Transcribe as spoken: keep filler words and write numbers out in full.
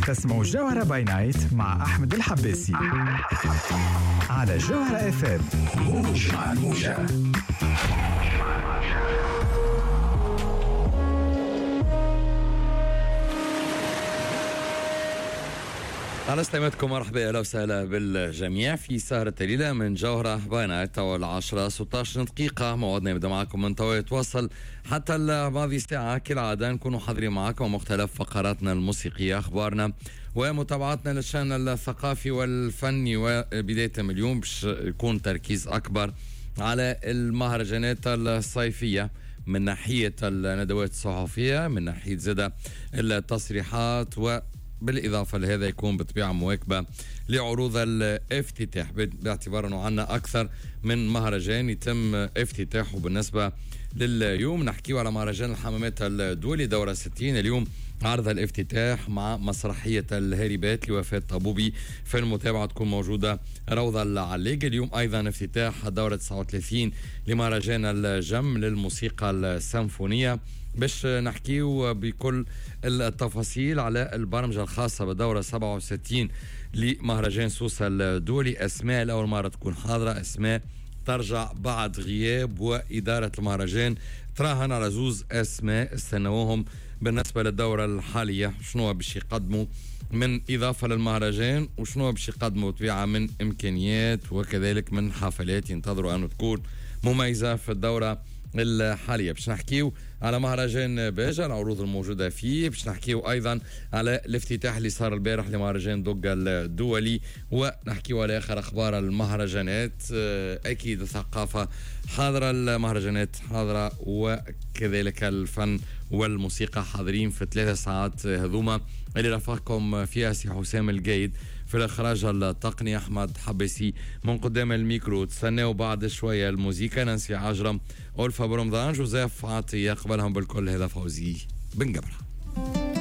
تسمعوا الجوهرة باي نايت مع أحمد الحباسي على جوهرة اف ام. موج مع الموجة. على سلامتكم، مرحبا اهلا وسهلا بالجميع في سهرة الليلة من جوهرة باي نايت. توا العشرة ستة عشر دقيقة موعدنا يبدا معكم من توا يتواصل حتى الماضي ساعة كالعادة. نكونوا حاضرين معكم مختلف فقراتنا الموسيقية، أخبارنا ومتابعاتنا للشأن الثقافي والفني. وبداية من اليوم باش يكون تركيز أكبر على المهرجانات الصيفية من ناحية الندوات الصحفية، من ناحية زادة التصريحات، و بالإضافة لهذا يكون بطبيعة مواكبة لعروض الافتتاح، باعتبار أنه عنا أكثر من مهرجان يتم افتتاحه. بالنسبة لليوم نحكيه على مهرجان الحمامات الدولي دورة ستين. اليوم عرض الافتتاح مع مسرحية الهاربات لوفاة طبوبي. في المتابعة تكون موجودة روضة العلاق. اليوم أيضا افتتاح دورة تسعة وثلاثين لمهرجان الجم للموسيقى السيمفونية. باش نحكيو بكل التفاصيل على البرمجة الخاصة بدورة سبعة وستين لمهرجان سوسة الدولي. أسماء لأول مرة تكون حاضرة، أسماء ترجع بعد غياب، وإدارة المهرجان تراهن على زوز أسماء استنوهم بالنسبة للدورة الحالية. شنو باش يقدموا من إضافة للمهرجان، وشنو باش يقدموا طبيعة من إمكانيات وكذلك من حفلات ينتظروا أن تكون مميزة في الدورة الحالية. باش نحكيو على مهرجان باجة، العروض الموجودة فيه. باش نحكيو أيضا على الافتتاح اللي صار البارح لمهرجان دوغا الدولي، ونحكيو على آخر أخبار المهرجانات. أكيد الثقافة حاضرة، المهرجانات حاضرة، وكذلك الفن والموسيقى حاضرين في ثلاثة ساعات هذوما اللي رافقكم فيها سي حسام القايد. في الإخراج التقني أحمد حبسي، من قدام الميكرو تستناو بعد شوية الموسيقى نانسي عجرم، أولفا برمضان، جوزيف عطية، قبلهم بالكل هذا فوزي بن جبرة.